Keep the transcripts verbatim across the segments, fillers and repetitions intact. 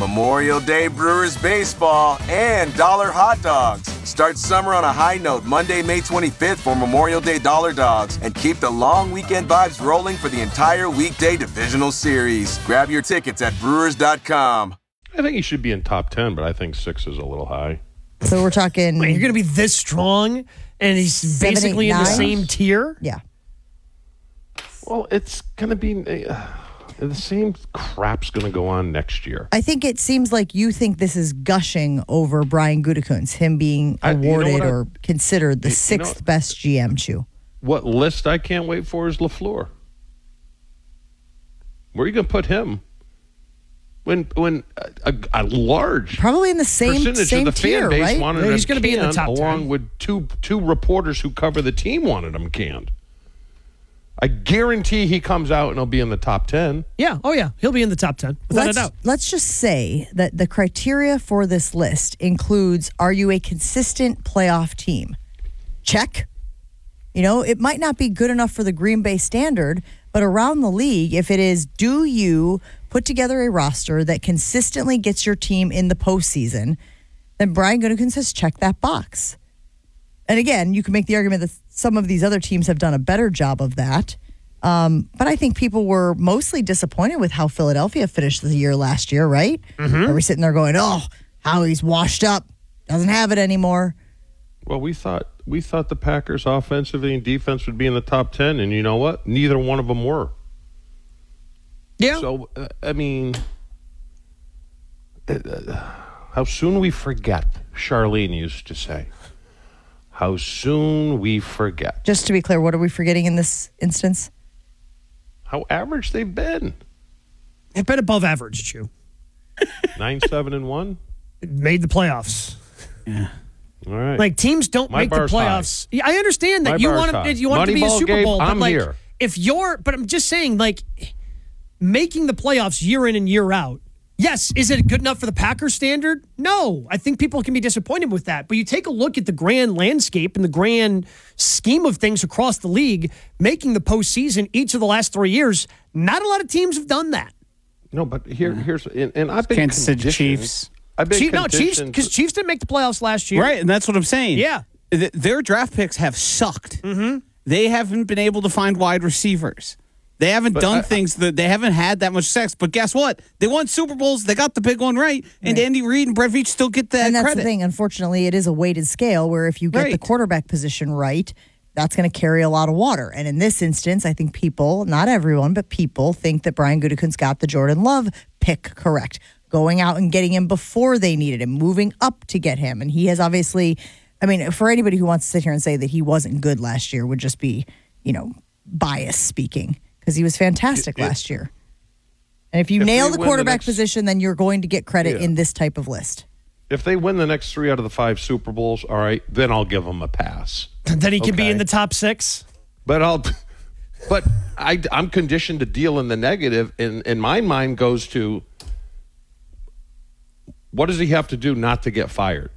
Memorial Day Brewers baseball and dollar hot dogs. Start summer on a high note Monday, May twenty-fifth for Memorial Day Dollar Dogs and keep the long weekend vibes rolling for the entire weekday divisional series. Grab your tickets at brewers dot com. I think he should be in top ten, but I think six is a little high. So we're talking... Wait, you're going to be this strong and he's Seven, basically eight, in the nine? same tier? Yeah. Well, it's going to be... Uh, the same crap's going to go on next year. I think it seems like you think this is gushing over Brian Gutekunst, him being I- you know awarded what I- or considered the You know- sixth best G M, Chew. What list I can't wait for is LaFleur. Where are you going to put him? When when a, a, a large Probably in the same percentage same of the tier, fan base right? wanted Yeah, him he's gonna be in the canned, top ten. along with two two reporters who cover the team wanted him canned. I guarantee he comes out and he'll be in the top ten. Yeah. Oh, yeah. He'll be in the top ten, without let's, a doubt. let's just say that the criteria for this list includes, are you a consistent playoff team? Check. You know, it might not be good enough for the Green Bay standard, but around the league, if it is, do you put together a roster that consistently gets your team in the postseason, then Brian Gutekunst has checked that box. And again, you can make the argument that some of these other teams have done a better job of that. Um, but I think people were mostly disappointed with how Philadelphia finished the year last year, right? Mm-hmm. Are we sitting there going, oh, how he's washed up, doesn't have it anymore? Well, we thought we thought the Packers offensively and defense would be in the top ten, and you know what? Neither one of them were. Yeah. So, uh, I mean, uh, how soon we forget, Charlene used to say. How soon we forget. Just to be clear, what are we forgetting in this instance? How average they've been. They've been above average, Chew. Nine, seven, and one. Made the playoffs. All right. Like, teams don't My make the bar's playoffs. Yeah, I understand that My you bar's want high. to you want it to be a Moneyball, Super Gabe, Bowl, but I'm like here. if you're but I'm just saying, like, making the playoffs year in and year out. Yes, is it good enough for the Packers standard? No. I think people can be disappointed with that. But you take a look at the grand landscape and the grand scheme of things across the league, making the postseason each of the last three years, not a lot of teams have done that. No, but here, here's and, and I've been Kansas City conditioned- Chiefs. I've been Chief, no, Chiefs, conditioned because to- Chiefs didn't make the playoffs last year. Right, and that's what I'm saying. Yeah. Th- Their draft picks have sucked. Mm-hmm. They haven't been able to find wide receivers. They haven't But done I- things that they haven't had that much sex. But guess what? They won Super Bowls. They got the big one right. And Right. Andy Reid and Brett Veach still get that and that's credit. the thing. Unfortunately, it is a weighted scale where if you get the Right. quarterback position right, that's going to carry a lot of water. And in this instance, I think people, not everyone, but people think that Brian Gutekunst got the Jordan Love pick correct. Going out and getting him before they needed him, moving up to get him. And he has obviously, I mean, for anybody who wants to sit here and say that he wasn't good last year would just be, you know, bias speaking, because he was fantastic It- it- last year. And if you If nail they the win the quarterback next- position, then you're going to get credit Yeah. in this type of list. If they win the next three out of the five Super Bowls, all right, then I'll give them a pass. Then he can be Okay. in the top six. But I'll, but I, I'm conditioned to deal in the negative, and, and my mind goes to, what does he have to do not to get fired?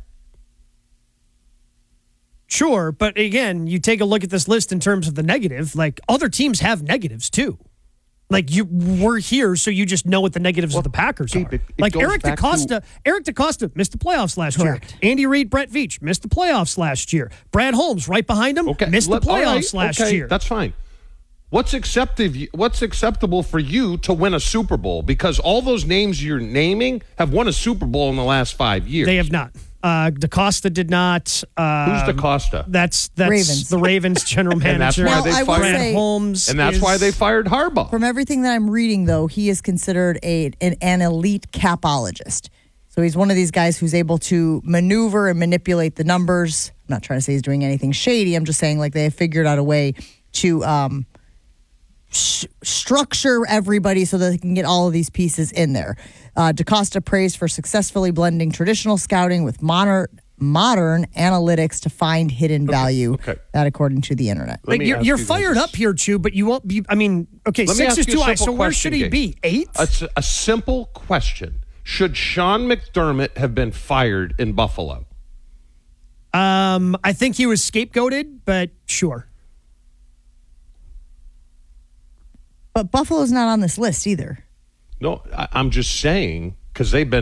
Sure, but again, you take a look at this list in terms of the negative. Like, other teams have negatives too. Like, you we're here, so you just know what the negatives of the Packers Gabe, are. it- it like goes Eric back DeCosta, Eric DeCosta missed the playoffs last Correct. year. Andy Reid, Brett Veach missed the playoffs last year. Brad Holmes, right behind him, Okay, missed let- the all playoffs right, last okay, year. That's fine. What's acceptable? What's acceptable for you to win a Super Bowl? Because all those names you're naming have won a Super Bowl in the last five years. They have not. Uh, DeCosta did not. Um, Who's DeCosta? That's that's Ravens. the Ravens general And that's manager. why Now, they I will fired. Brad say- Holmes, And that's is- why they fired Harbaugh. From everything that I'm reading, though, he is considered a an, an elite capologist. So he's one of these guys who's able to maneuver and manipulate the numbers. I'm not trying to say he's doing anything shady. I'm just saying, like, they have figured out a way to um, sh- structure everybody so that they can get all of these pieces in there. Uh, DeCosta praised for successfully blending traditional scouting with modern modern analytics to find hidden value. okay. That, according to the internet. Let Like, me you're ask you're you fired this. up here, Chew, but you won't be. I mean, okay, Let me six ask is you too a high. So simple where question, should he Gabe. be? Eight? It's a simple question. Should Sean McDermott have been fired in Buffalo? Um, I think he was scapegoated, but sure. But Buffalo's not on this list either. No, I, I'm just saying because they've been